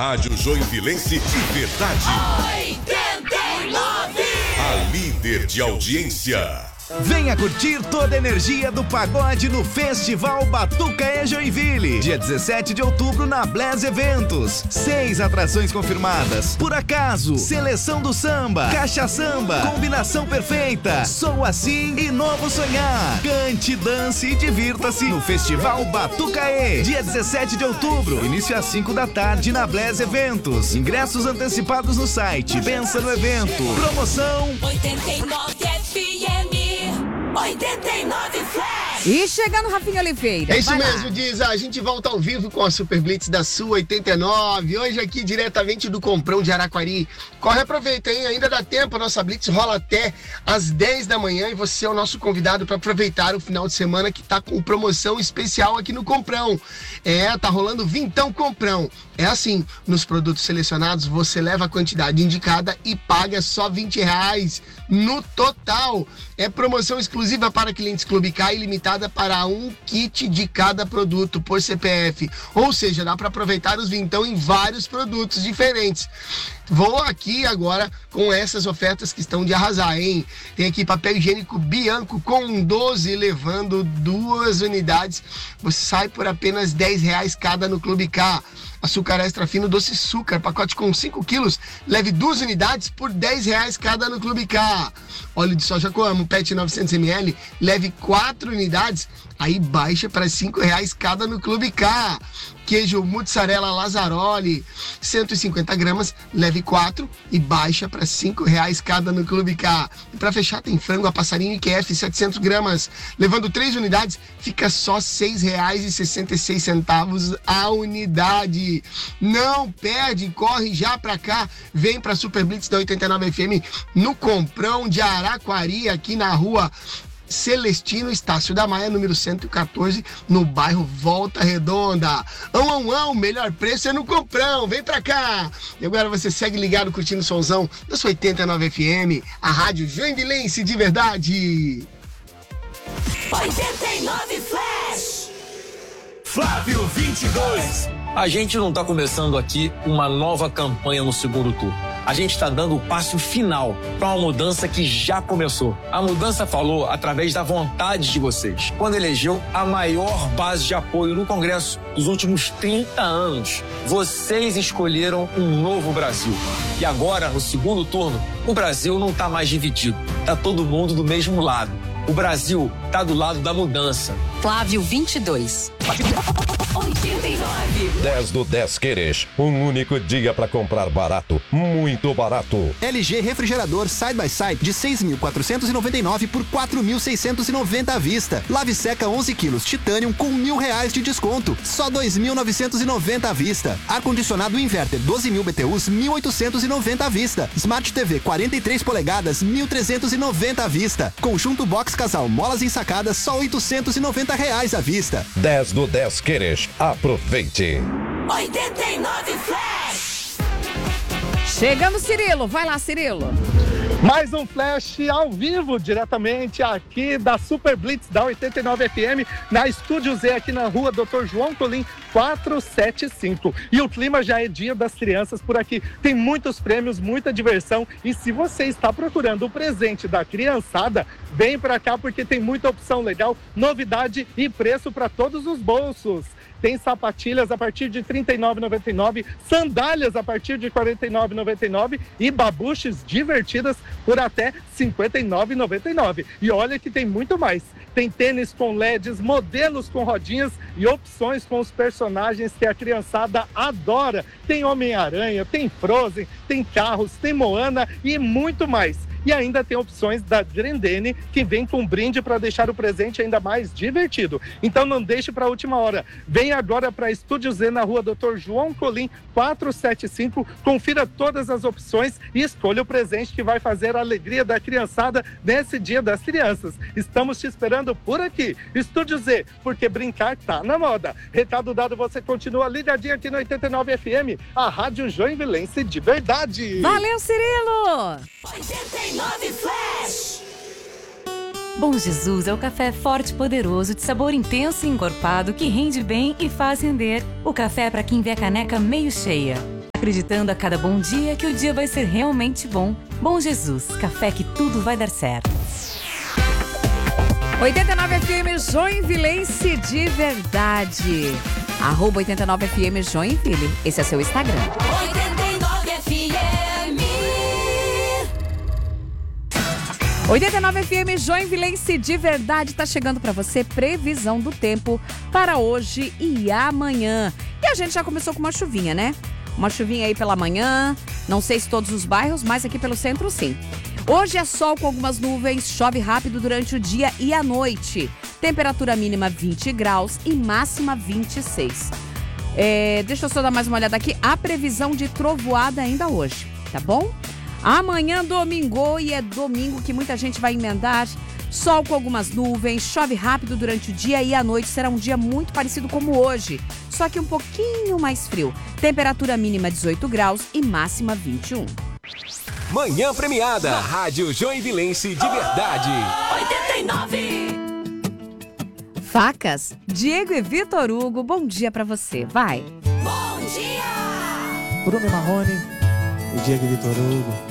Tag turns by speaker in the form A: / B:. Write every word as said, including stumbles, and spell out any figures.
A: Rádio Joinvilense de verdade.
B: oitenta e nove.
A: A líder de audiência.
C: Venha curtir toda a energia do pagode no Festival Batucaê Joinville. Dia dezessete de outubro na Bless Eventos. Seis atrações confirmadas. Por Acaso, Seleção do Samba, Caixa Samba, Combinação Perfeita, Sou Assim e Novo Sonhar. Cante, dance e divirta-se no Festival Batucaê. Dia dezessete de outubro, início às cinco da tarde na Bless Eventos. Ingressos antecipados no site. Pensa no evento. Promoção
B: oitenta e nove F M. oitenta e nove Flash.
D: E chegando Rafinha Oliveira.
E: É isso
D: Vai
E: mesmo,
D: lá.
E: diz. A gente volta ao vivo com a Super Blitz da Sul oitenta e nove. Hoje aqui diretamente do Comprão de Araquari. Corre, aproveita, hein? Ainda dá tempo. A nossa Blitz rola até às dez da manhã e você é o nosso convidado para aproveitar o final de semana que tá com promoção especial aqui no Comprão. É, tá rolando Vintão Comprão. É assim, nos produtos selecionados você leva a quantidade indicada e paga só vinte reais no total. É promoção exclusiva para clientes Clube K e limitada para um kit de cada produto por C P F. Ou seja, dá para aproveitar os vintão em vários produtos diferentes. Vou aqui agora com essas ofertas que estão de arrasar, hein? Tem aqui papel higiênico Bianco com doze, levando duas unidades. Você sai por apenas dez reais cada no Clube K. Açúcar extra fino doce açúcar, pacote com cinco quilos, leve duas unidades por dez reais cada no Clube K. Óleo de soja Coamo, P E T novecentos mililitros, leve quatro unidades, aí baixa para cinco reais cada no Clube K. Queijo mussarela Lazzaroli, cento e cinquenta gramas, leve quatro e baixa para cinco reais cada no Clube K. E para fechar tem frango a passarinho e Q F setecentos gramas, levando três unidades, fica só seis reais e sessenta e seis centavos a unidade. Não perde, corre já pra cá, vem pra Super Blitz da oitenta e nove F M no Comprão de Araquari, aqui na rua Celestino Estácio da Maia, número cento e quatorze, no bairro Volta Redonda. Ão, ão, ão, melhor preço é no Comprão, vem pra cá. E agora você segue ligado curtindo o somzão da sua oitenta e nove F M, a rádio Joinvilense de verdade.
B: oitenta e nove Flash.
A: Flávio vinte e dois.
F: A gente não está começando aqui uma nova campanha no segundo turno. A gente está dando o passo final para uma mudança que já começou. A mudança falou através da vontade de vocês, quando elegeu a maior base de apoio no Congresso dos últimos trinta anos. Vocês escolheram um novo Brasil. E agora, no segundo turno, o Brasil não está mais dividido. Está todo mundo do mesmo lado. O Brasil está do lado da mudança.
G: Flávio vinte e dois.
B: oitenta e nove.
H: dez do dez Queres. Um único dia para comprar barato. Muito barato.
I: L G refrigerador Side by Side de seis mil quatrocentos e noventa e nove por quatro mil seiscentos e noventa à vista. Lave seca onze quilos Titanium com mil reais de desconto. Só dois mil novecentos e noventa à vista. Ar-condicionado Inverter doze mil B T Us mil oitocentos e noventa à vista. Smart T V quarenta e três polegadas mil trezentos e noventa à vista. Conjunto Box Casal molas ensacadas só oitocentos e noventa reais à vista.
H: dez do dez Queres. Aproveite.
B: oitenta e nove Flash.
D: Chegamos, Cirilo. Vai lá, Cirilo.
J: Mais um flash ao vivo, diretamente aqui da Super Blitz da oitenta e nove F M, na Estúdio Z, aqui na rua doutor João Tolim, quatrocentos e setenta e cinco. E o clima já é dia das crianças por aqui. Tem muitos prêmios, muita diversão. E se você está procurando o presente da criançada, vem pra cá porque tem muita opção legal, novidade e preço para todos os bolsos. Tem sapatilhas a partir de trinta e nove reais e noventa e nove centavos, sandálias a partir de quarenta e nove reais e noventa e nove centavos e babuches divertidas por até cinquenta e nove reais e noventa e nove centavos. E olha que tem muito mais. Tem tênis com L E Ds, modelos com rodinhas e opções com os personagens que a criançada adora. Tem Homem-Aranha, tem Frozen, tem carros, tem Moana e muito mais. E ainda tem opções da Grendene, que vem com brinde para deixar o presente ainda mais divertido. Então não deixe para a última hora. Vem agora para Estúdio Z, na rua doutor João Colim, quatrocentos e setenta e cinco. Confira todas as opções e escolha o presente que vai fazer a alegria da criançada nesse Dia das Crianças. Estamos te esperando por aqui. Estúdio Z, porque brincar tá na moda. Recado dado, você continua ligadinho aqui no oitenta e nove F M, a Rádio Joinvilense de verdade.
D: Valeu, Cirilo!
B: oitenta e nove Flash.
G: Bom Jesus é o café forte e poderoso, de sabor intenso e encorpado, que rende bem e faz render. O café é para quem vê a caneca meio cheia. acreditando a cada bom dia que o dia vai ser realmente bom. Bom Jesus, café que tudo vai dar certo.
D: oitenta e nove F M Joinvilense de verdade. Arroba oitenta e nove F M Joinville. Esse é seu Instagram.
B: oitenta e nove F M.
D: oitenta e nove F M Joinvilense de verdade tá chegando para você previsão do tempo para hoje e amanhã. E a gente já começou com uma chuvinha, né? Uma chuvinha aí pela manhã, não sei se todos os bairros, mas aqui pelo centro sim. Hoje é sol com algumas nuvens, chove rápido durante o dia e a noite. Temperatura mínima vinte graus e máxima vinte e seis. É, deixa eu só dar mais uma olhada aqui. A previsão de trovoada ainda hoje, tá bom? Amanhã domingo, e é domingo que muita gente vai emendar. Sol com algumas nuvens, chove rápido durante o dia e a noite será um dia muito parecido como hoje, só que um pouquinho mais frio. Temperatura mínima dezoito graus e máxima vinte e um.
K: Manhã premiada, na Rádio Joinvilense de verdade.
B: oitenta e nove.
D: Facas, Diego e Vitor Hugo, bom dia pra você, vai.
B: Bom dia.
L: Bruno Marrone e Diego e Vitor Hugo.